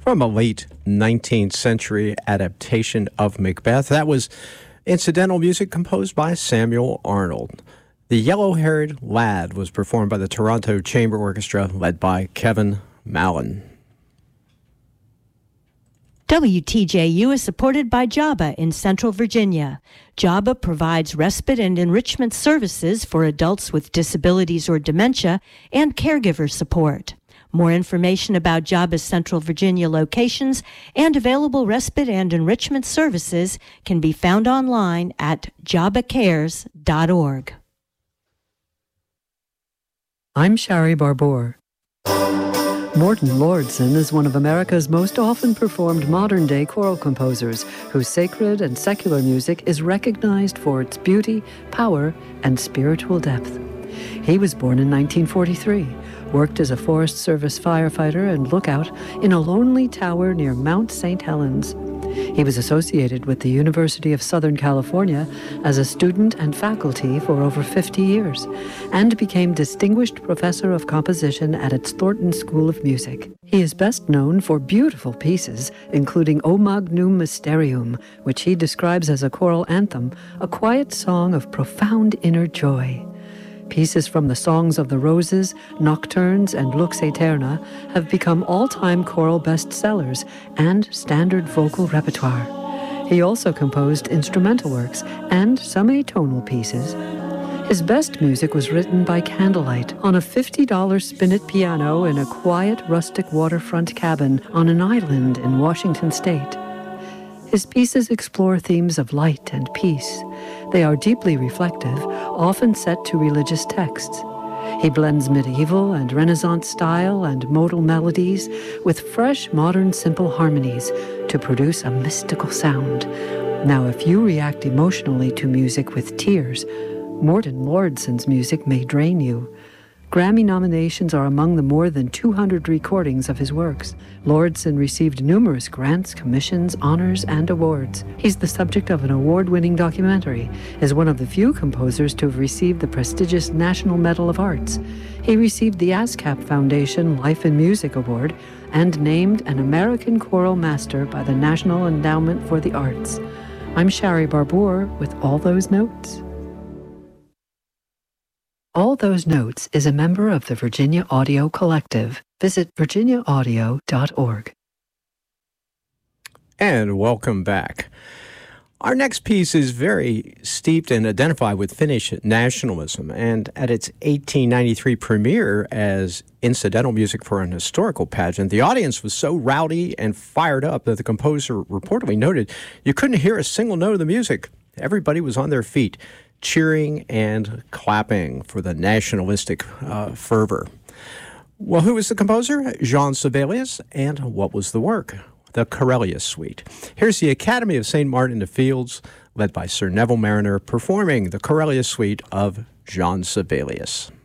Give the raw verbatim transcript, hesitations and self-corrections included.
from a late nineteenth century adaptation of Macbeth. That was incidental music composed by Samuel Arnold. The Yellow-Haired Lad was performed by the Toronto Chamber Orchestra, led by Kevin Mallon. W T J U is supported by JABA in Central Virginia. JABA provides respite and enrichment services for adults with disabilities or dementia and caregiver support. More information about JABA's Central Virginia locations and available respite and enrichment services can be found online at jaba cares dot org. I'm Shari Barbour. Morton Lordson is one of America's most often performed modern-day choral composers whose sacred and secular music is recognized for its beauty, power, and spiritual depth. He was born in nineteen forty-three, worked as a Forest Service firefighter and lookout in a lonely tower near Mount Saint Helens. He was associated with the University of Southern California as a student and faculty for over fifty years, and became Distinguished Professor of Composition at its Thornton School of Music. He is best known for beautiful pieces, including O Magnum Mysterium, which he describes as a choral anthem, a quiet song of profound inner joy. Pieces from the Songs of the Roses, Nocturnes, and Lux Aeterna have become all-time choral bestsellers and standard vocal repertoire. He also composed instrumental works and some atonal pieces. His best music was written by candlelight on a fifty dollars spinet piano in a quiet, rustic waterfront cabin on an island in Washington state. His pieces explore themes of light and peace. They are deeply reflective, often set to religious texts. He blends medieval and Renaissance style and modal melodies with fresh, modern, simple harmonies to produce a mystical sound. Now, if you react emotionally to music with tears, Morton Lordson's music may drain you. Grammy nominations are among the more than two hundred recordings of his works. Lordson received numerous grants, commissions, honors, and awards. He's the subject of an award-winning documentary, is one of the few composers to have received the prestigious National Medal of Arts. He received the ASCAP Foundation Life in Music Award and named an American Choral Master by the National Endowment for the Arts. I'm Shari Barbour with All Those Notes. All Those Notes is a member of the Virginia Audio Collective. Visit virginia audio dot org. And welcome back. Our next piece is very steeped and identified with Finnish nationalism, and at its eighteen ninety-three premiere as incidental music for an historical pageant, the audience was so rowdy and fired up that the composer reportedly noted you couldn't hear a single note of the music. Everybody was on their feet, cheering and clapping for the nationalistic uh, fervor. Well, who was the composer? Jean Sibelius. And what was the work? The Corellius Suite. Here's the Academy of Saint Martin de Fields, led by Sir Neville Mariner, performing the Corellius Suite of Jean Sibelius.